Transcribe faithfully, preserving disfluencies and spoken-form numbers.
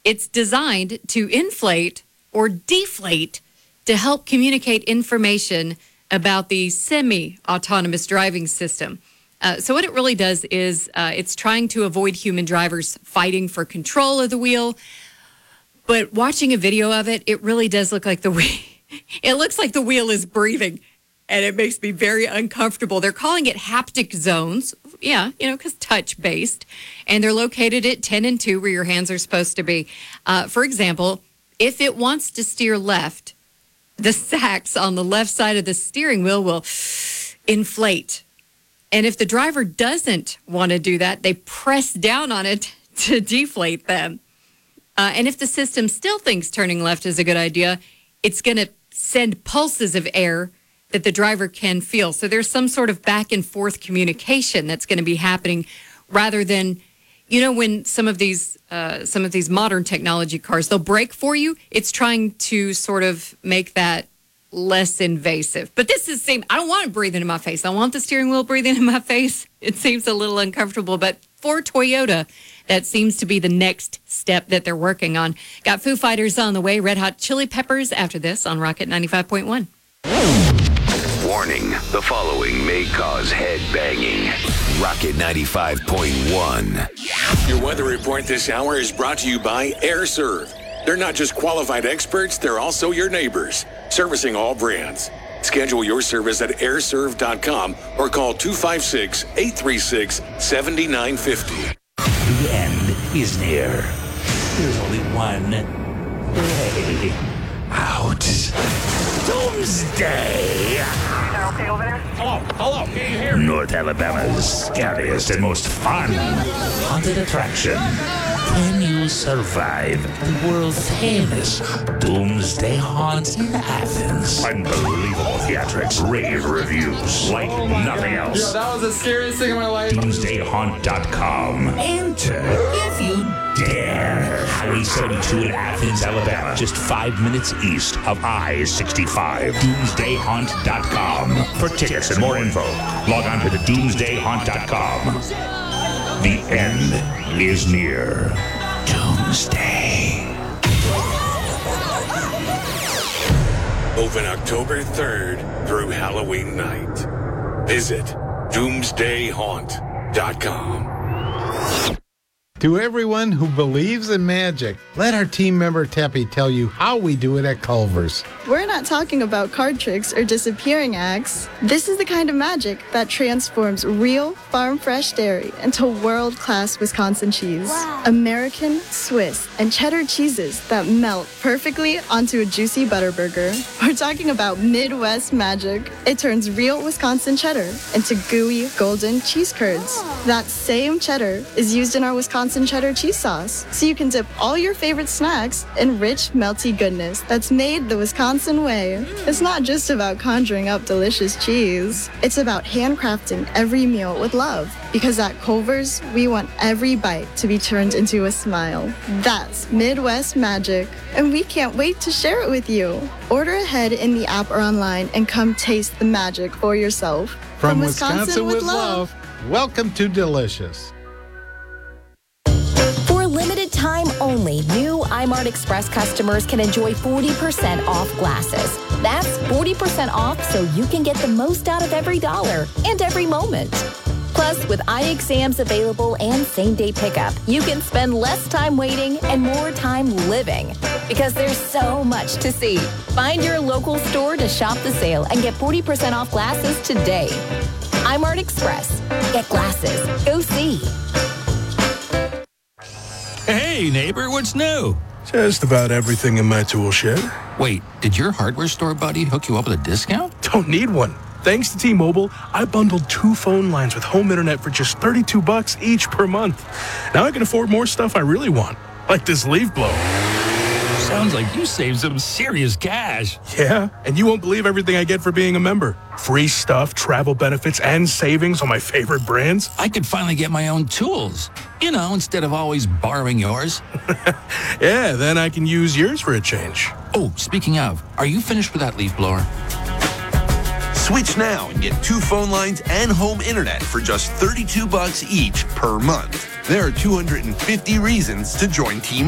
It's designed to inflate or deflate to help communicate information about the semi-autonomous driving system. Uh, so what it really does is uh, it's trying to avoid human drivers fighting for control of the wheel. But watching a video of it, it really does look like the wheel. It looks like the wheel is breathing, and it makes me very uncomfortable. They're calling it haptic zones. Yeah, you know, because touch-based. And they're located at ten and two where your hands are supposed to be. Uh, for example, if it wants to steer left, the sacks on the left side of the steering wheel will inflate. And if the driver doesn't want to do that, they press down on it to deflate them. Uh, and if the system still thinks turning left is a good idea, it's going to send pulses of air that the driver can feel. So there's some sort of back and forth communication that's going to be happening rather than, you know, when some of these uh, some of these modern technology cars, they'll brake for you. It's trying to sort of make that less invasive. But this is the same. I don't want it breathing in my face. I want the steering wheel breathing in my face. It seems a little uncomfortable. But for Toyota, that seems to be the next step that they're working on. Got Foo Fighters on the way. Red Hot Chili Peppers after this on Rocket ninety-five point one. Warning, the following may cause head banging. Rocket ninety-five point one. Your weather report this hour is brought to you by AirServe. They're not just qualified experts, they're also your neighbors, servicing all brands. Schedule your service at air serve dot com or call two five six, eight three six, seven nine five zero. The end is near. There's only one way out. Doomsday! Okay over there? Hello, hello, can you hear me? North Alabama's scariest and most fun haunted attraction. Can you survive the world-famous Doomsday Haunt in Athens? Unbelievable theatrics, rave reviews, like nothing else. Yeah, that was the scariest thing in my life. doomsday haunt dot com. Enter if you dare. Highway seventy-two in Athens, Alabama. Just five minutes east of I sixty-five. doomsday haunt dot com. For tickets and more info, log on to the doomsday haunt dot com. The end is near. Doomsday. Open October third through Halloween night. Visit doomsday haunt dot com. To everyone who believes in magic, let our team member Teppy tell you how we do it at Culver's. We're not talking about card tricks or disappearing acts. This is the kind of magic that transforms real farm-fresh dairy into world-class Wisconsin cheese. Wow. American, Swiss, and cheddar cheeses that melt perfectly onto a juicy butter burger. We're talking about Midwest magic. It turns real Wisconsin cheddar into gooey, golden cheese curds. That same cheddar is used in our Wisconsin cheddar cheese sauce, so you can dip all your favorite snacks in rich, melty goodness that's made the Wisconsin way. It's not just about conjuring up delicious cheese. It's about handcrafting every meal with love, because at Culver's, we want every bite to be turned into a smile. That's Midwest magic, and we can't wait to share it with you. Order ahead in the app or online and come taste the magic for yourself. From, From Wisconsin, Wisconsin with, with love, love, welcome to Delicious. Limited time only, new iMart Express customers can enjoy forty percent off glasses. That's forty percent off so you can get the most out of every dollar and every moment. Plus, with eye exams available and same-day pickup, you can spend less time waiting and more time living. Because there's so much to see. Find your local store to shop the sale and get forty percent off glasses today. iMart Express. Get glasses. Go see. Hey, neighbor, what's new? Just about everything in my tool shed. Wait, did your hardware store buddy hook you up with a discount? Don't need one. Thanks to T-Mobile, I bundled two phone lines with home internet for just thirty-two bucks each per month. Now I can afford more stuff I really want, like this leaf blower. Sounds like you saved some serious cash. Yeah, and you won't believe everything I get for being a member. Free stuff, travel benefits, and savings on my favorite brands. I could finally get my own tools, you know, instead of always borrowing yours. Yeah, then I can use yours for a change. Oh, speaking of, are you finished with that leaf blower? Switch now and get two phone lines and home internet for just thirty-two bucks each per month. There are two hundred fifty reasons to join T-Mobile.